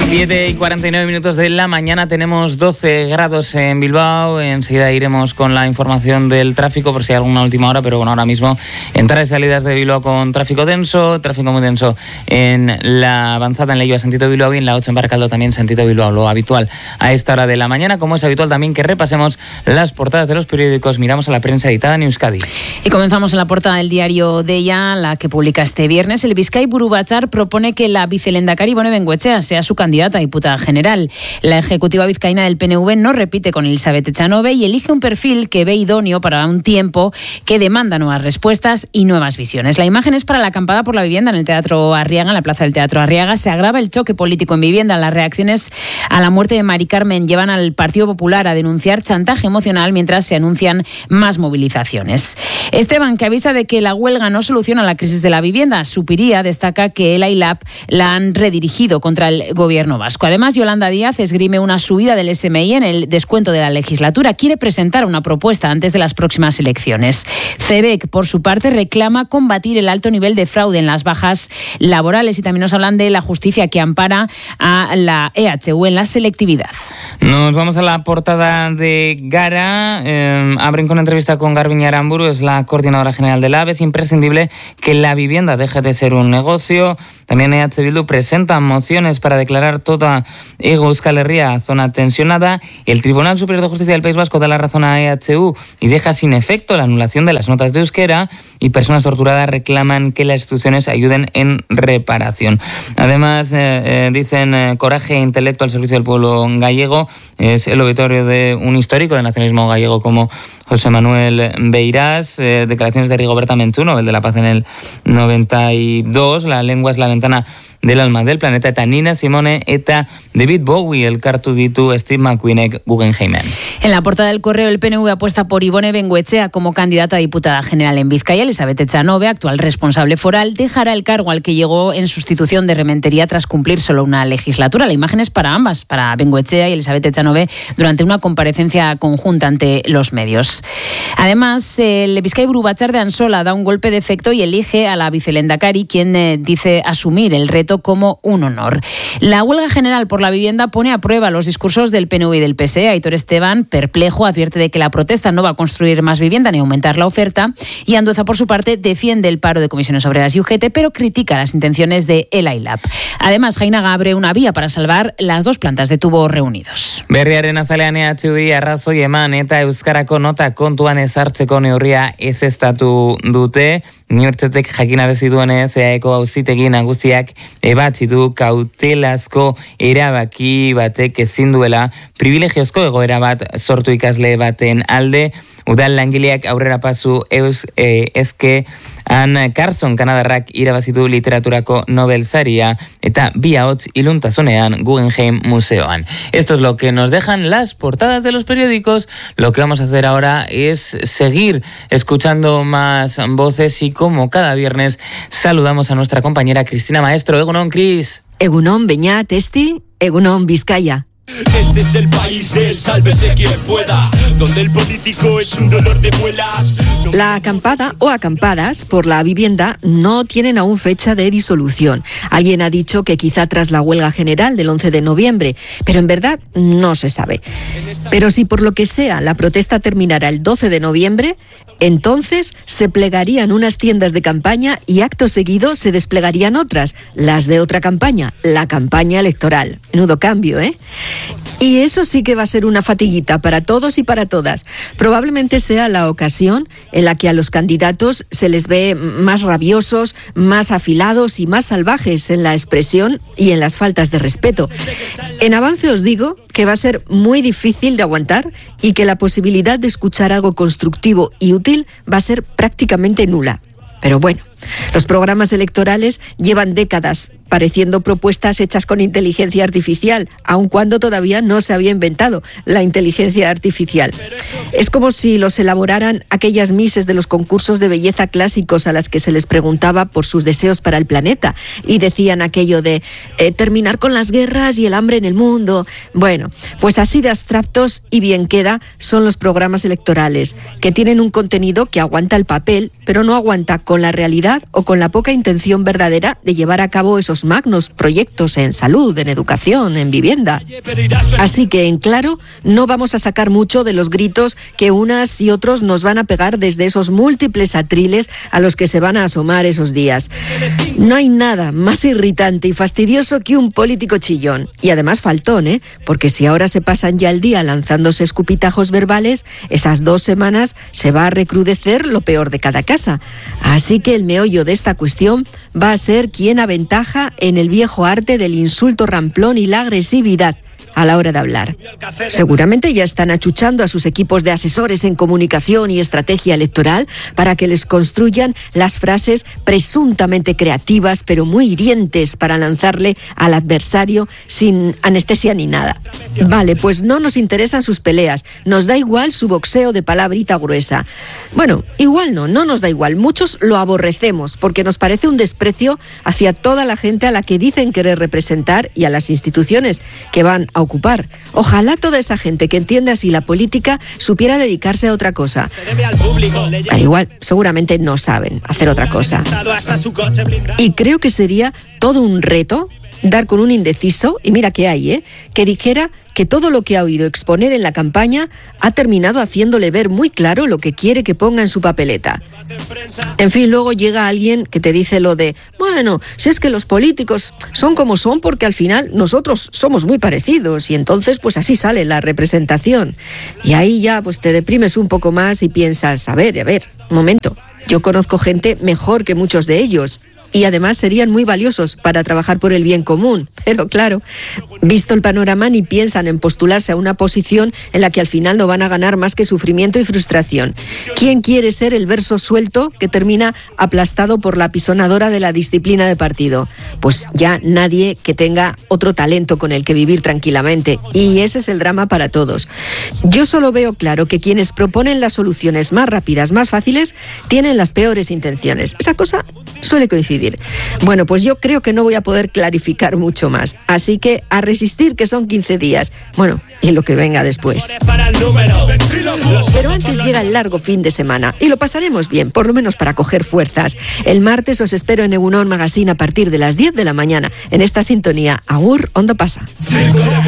7:49 de la mañana, tenemos 12 grados en Bilbao. Enseguida iremos con la información del tráfico por si hay alguna última hora, pero bueno, ahora mismo entradas y salidas de Bilbao con tráfico muy denso en la avanzada en Leioa sentido Bilbao y en la 8 en Baracaldo también sentido Bilbao, lo habitual a esta hora de la mañana. Como es habitual también que repasemos las portadas de los periódicos, miramos a la prensa editada en Euskadi. Y comenzamos en la portada del diario Deia, la que publica este viernes. El Bizkai Buru Batzar propone que la vicelehendakari Ibone Bengoechea sea su candidata a diputada general. La ejecutiva vizcaína del PNV no repite con Elisabeth Echanove y elige un perfil que ve idóneo para un tiempo que demanda nuevas respuestas y nuevas visiones. La imagen es para la acampada por la vivienda en el Teatro Arriaga, en la plaza del Teatro Arriaga. Se agrava el choque político en vivienda. Las reacciones a la muerte de Mari Carmen llevan al Partido Popular a denunciar chantaje emocional mientras se anuncian más movilizaciones. Esteban, que avisa de que la huelga no soluciona la crisis de la vivienda. Supiría destaca que el AILAP la han redirigido contra el gobierno vasco. Además, Yolanda Díaz esgrime una subida del SMI en el descuento de la legislatura. Quiere presentar una propuesta antes de las próximas elecciones. CEBEC, por su parte, reclama combatir el alto nivel de fraude en las bajas laborales y también nos hablan de la justicia que ampara a la EHU en la selectividad. Nos vamos a la portada de Gara. Abren con entrevista con Garbiñe Aramburu, es la coordinadora general del AVE. Es imprescindible que la vivienda deje de ser un negocio. También EH Bildu presenta mociones para declarar toda Euskal Herria zona tensionada. El Tribunal Superior de Justicia del País Vasco da la razón a EHU y deja sin efecto la anulación de las notas de euskera, y personas torturadas reclaman que las instituciones ayuden en reparación. Además, dicen coraje e intelecto al servicio del pueblo gallego. Es el obituario de un histórico del nacionalismo gallego como José Manuel Beirás. Declaraciones de Rigoberta Menchú, Nobel de la Paz en el 92. La lengua es la ventana del alma del planeta. Eta Nina Simone eta David Bowie elkartu ditu Steve McQueenek Guggenheimen. En la portada del Correo, el PNV apuesta por Ibone Bengoechea como candidata a diputada general en Vizcaya. Elisabeth Echanove, actual responsable foral, dejará el cargo al que llegó en sustitución de Rementería tras cumplir solo una legislatura. La imagen es para ambas, para Bengoechea y Elisabeth Echanove, durante una comparecencia conjunta ante los medios. Además, el Bizkai Buru Batzar de Ansola da un golpe de efecto y elige a la vicelehendakari, quien dice asumir el reto como un honor. La huelga general por la vivienda pone a prueba los discursos del PNV y del PSE. Aitor Esteban, perplejo, advierte de que la protesta no va a construir más vivienda ni aumentar la oferta, y Andueza, por su parte, defiende el paro de comisiones obreras y UGT, pero critica las intenciones de el AILAP. Además, Jainaga abre una vía para salvar las dos plantas de tubo reunidos. Berriaren azalean EHUri arrazoi eman eta euskarako nota kontuan ezartzeko neurria ezeztatu dute. Unibertsitateak jakinarazi duenez, EAeko auzitegi nagusiak ebatzi du kautelazko erabaki batek ezin duela privilegiozko egoera bat sortu ikasle baten alde. Udal langileak aurrera pasu eske Ann Carson Kanadarrak irabazi du literaturako Nobel saria eta bi ahots iluntasunean Guggenheim Museoan. Esto es lo que nos dejan las portadas de los periódicos. Lo que vamos a hacer ahora es seguir escuchando más voces y, como cada viernes, saludamos a nuestra compañera Cristina Maestro. Egunon, Cris. Egunon, Beñat, Esti, Egunon, Vizcaya. Este es el país del sálvese quien pueda, donde el político es un dolor de muelas. La acampada o acampadas por la vivienda no tienen aún fecha de disolución. Alguien ha dicho que quizá tras la huelga general del 11 de noviembre, pero en verdad no se sabe. Pero si por lo que sea la protesta terminara el 12 de noviembre, entonces se plegarían unas tiendas de campaña y acto seguido se desplegarían otras, las de otra campaña, la campaña electoral. Menudo cambio, ¿eh? Y eso sí que va a ser una fatiguita para todos y para todas. Probablemente sea la ocasión en la que a los candidatos se les ve más rabiosos, más afilados y más salvajes en la expresión y en las faltas de respeto. En avance os digo que va a ser muy difícil de aguantar y que la posibilidad de escuchar algo constructivo y útil va a ser prácticamente nula. Pero bueno, los programas electorales llevan décadas pareciendo propuestas hechas con inteligencia artificial, aun cuando todavía no se había inventado la inteligencia artificial. Es como si los elaboraran aquellas mises de los concursos de belleza clásicos a las que se les preguntaba por sus deseos para el planeta y decían aquello de terminar con las guerras y el hambre en el mundo. Bueno, pues así de abstractos y bien queda son los programas electorales, que tienen un contenido que aguanta el papel, pero no aguanta con la realidad o con la poca intención verdadera de llevar a cabo esos unos magnos proyectos en salud, en educación, en vivienda. Así que, en claro, no vamos a sacar mucho de los gritos que unas y otros nos van a pegar desde esos múltiples atriles a los que se van a asomar esos días. No hay nada más irritante y fastidioso que un político chillón. Y además faltón, porque si ahora se pasan ya el día lanzándose escupitajos verbales, esas 2 semanas se va a recrudecer lo peor de cada casa. Así que el meollo de esta cuestión va a ser quién aventaja en el viejo arte del insulto ramplón y la agresividad a la hora de hablar. Seguramente ya están achuchando a sus equipos de asesores en comunicación y estrategia electoral para que les construyan las frases presuntamente creativas pero muy hirientes para lanzarle al adversario sin anestesia ni nada. Vale, pues no nos interesan sus peleas, nos da igual su boxeo de palabrita gruesa. Bueno, igual no nos da igual, muchos lo aborrecemos porque nos parece un desprecio hacia toda la gente a la que dicen querer representar y a las instituciones que van a ocupar. Ojalá toda esa gente que entiende así la política supiera dedicarse a otra cosa. Pero igual, seguramente no saben hacer otra cosa. Y creo que sería todo un reto dar con un indeciso, y mira que hay, que dijera que todo lo que ha oído exponer en la campaña ha terminado haciéndole ver muy claro lo que quiere que ponga en su papeleta. En fin, luego llega alguien que te dice lo de, bueno, si es que los políticos son como son porque al final nosotros somos muy parecidos y entonces pues así sale la representación. Y ahí ya pues te deprimes un poco más y piensas, a ver, un momento, yo conozco gente mejor que muchos de ellos. Y además serían muy valiosos para trabajar por el bien común. Pero claro, visto el panorama, ni piensan en postularse a una posición en la que al final no van a ganar más que sufrimiento y frustración. ¿Quién quiere ser el verso suelto que termina aplastado por la apisonadora de la disciplina de partido? Pues ya nadie que tenga otro talento con el que vivir tranquilamente. Y ese es el drama para todos. Yo solo veo claro que quienes proponen las soluciones más rápidas, más fáciles, tienen las peores intenciones. Esa cosa suele coincidir. Bueno, pues yo creo que no voy a poder clarificar mucho más. Así que a resistir, que son 15 días. Bueno, y lo que venga después. Pero antes llega el largo fin de semana y lo pasaremos bien, por lo menos para coger fuerzas. El martes os espero en Egunon Magazine a partir de las 10 de la mañana en esta sintonía. Agur, ondo pasa.